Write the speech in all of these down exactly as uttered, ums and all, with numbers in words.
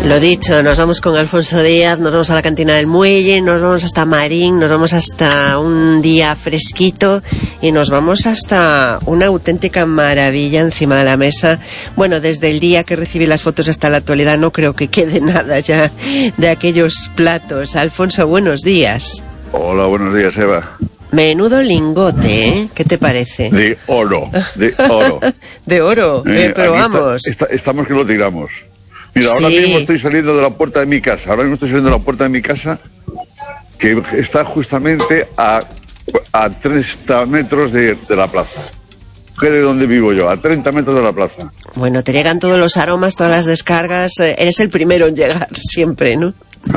Lo dicho, nos vamos con Alfonso Díaz, nos vamos a la cantina del Muelle, nos vamos hasta Marín, nos vamos hasta un día fresquito y nos vamos hasta una auténtica maravilla encima de la mesa. Bueno, desde el día que recibí las fotos hasta la actualidad no creo que quede nada ya de aquellos platos. Alfonso, buenos días. Hola, buenos días, Eva. Menudo lingote, ¿eh? ¿Qué te parece? De oro, de oro. De oro, eh, eh, pero vamos. Está, está, estamos que lo tiramos. Mira, ahora sí. mismo estoy saliendo de la puerta de mi casa, ahora mismo estoy saliendo de la puerta de mi casa, que está justamente a, a treinta metros de, de la plaza. ¿Qué de dónde vivo yo? A treinta metros de la plaza. Bueno, te llegan todos los aromas, todas las descargas, eres el primero en llegar siempre, ¿no?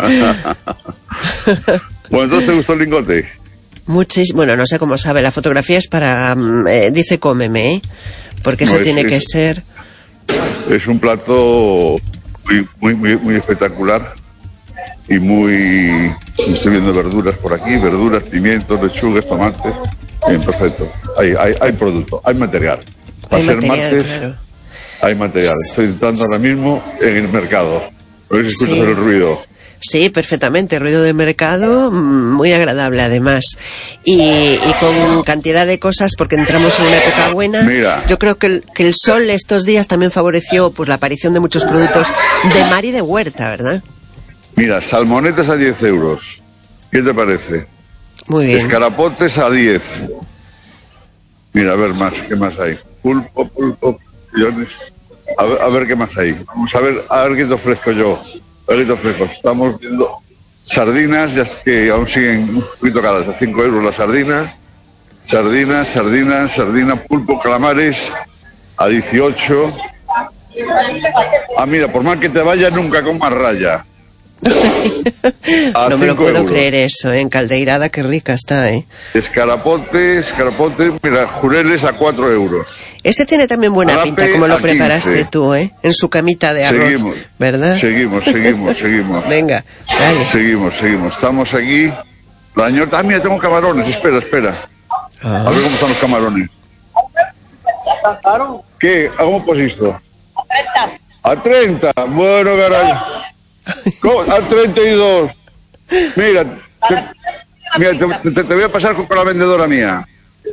Bueno, entonces, ¿te gustó el lingote? Muchísimo. Bueno, no sé cómo sabe, la fotografía es para... Eh, dice cómeme, ¿eh? Porque eso no, es, tiene es, que ser... Es un plato... Muy, muy, muy, muy espectacular y muy... Estoy viendo verduras por aquí, verduras, pimientos, lechugas, tomates. Bien, perfecto. Hay, hay, hay producto, hay material. Para hay ser material, martes, claro. Hay material. Estoy entrando ahora mismo en el mercado. A ver si escuchas sí. el ruido. Sí, perfectamente. Ruido de mercado, muy agradable además. Y, y con cantidad de cosas, porque entramos en una época buena. Mira. Yo creo que el, que el sol estos días también favoreció pues la aparición de muchos productos de mar y de huerta, ¿verdad? Mira, salmonetas a diez euros. ¿Qué te parece? Muy bien. Escarapotes a diez. Mira, a ver más, ¿qué más hay? Pulpo, pulpo, pillones. A ver, a ver qué más hay. Vamos a ver, a ver qué te ofrezco yo. Ahorita frescos. Estamos viendo sardinas, ya que aún siguen un poquito caras, a cinco euros las sardinas. Sardinas, sardinas, sardinas, pulpo, calamares, a dieciocho. Ah, mira, por mal que te vaya, nunca comas raya. No me lo puedo euros. creer eso, ¿eh? En caldeirada, qué rica está, ¿eh? Escarapote, escarapote, mira, jureles a cuatro euros. Ese tiene también buena Arape pinta, como lo preparaste quince. Tú, ¿eh? En su camita de arroz, seguimos, ¿verdad? Seguimos, seguimos, seguimos. Venga, dale. Seguimos, seguimos. Estamos aquí. La señora... Ah, mira, tengo camarones. Espera, espera. Ah. A ver cómo están los camarones. ¿Qué? ¿A cómo pusiste? A treinta. Bueno, caray. ¿Cómo? A treinta y dos. Mira, te, mira te, te, te voy a pasar con la vendedora mía.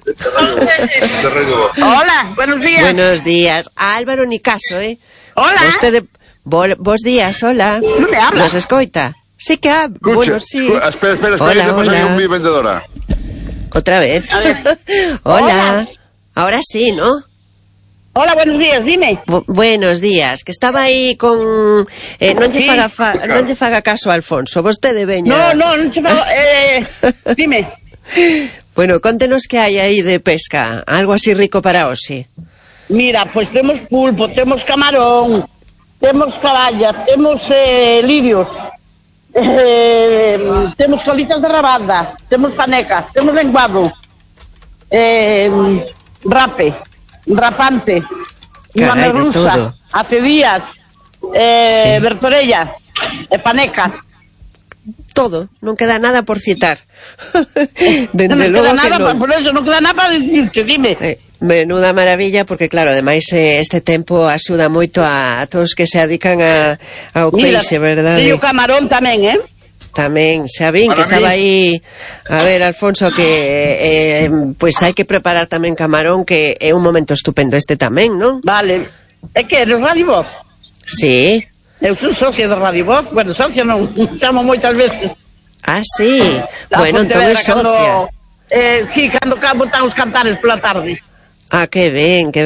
Hola, buenos días. Buenos días. Álvaro, ni caso, ¿eh? Hola. Usted, vos, vos días, hola. No me habla. ¿Nos escoita? Sí que habla. Bueno, sí. Espera, espera, espera. Hola, que hola. Mi vendedora. Otra vez. A ver. Hola. Hola. Ahora sí, ¿no? Hola, buenos días, dime. Bu buenos días, que estaba aí con... Eh, non lle sí. faga, fa non lle faga caso a Alfonso, vostede veña... No, no, non che faga... Eh, dime. Bueno, contenos que hai aí de pesca, algo así rico para hoxe. Mira, pues temos pulpo, temos camarón, temos caballa, temos eh, lirios, eh, temos colitas de rabada, temos panecas, temos lenguado, eh, rape... rapante, una merluza, acedías, eh, sí. bertorella, eh, panecas. Todo, non queda nada por citar. Dende non queda nada, que non. Por eso non queda nada para decirte, dime. Eh, menuda maravilla, porque claro, ademais eh, este tempo axuda moito a, a todos que se dedican a, ao peixe, verdade? E o camarón tamén, eh? Tamén, xa vin que estaba aí. A ver, Alfonso, que eh, pois hai que preparar tamén camarón, que é un momento estupendo este tamén, non? Vale. É que eres Radio Voz? Sí. Eu sou socia de Radio Voz. Bueno, socia non, chamo moitas veces. Ah, sí. La bueno, entón é socia. Cando, eh, sí, cando botan os cantares pola tarde. Ah, que ben, que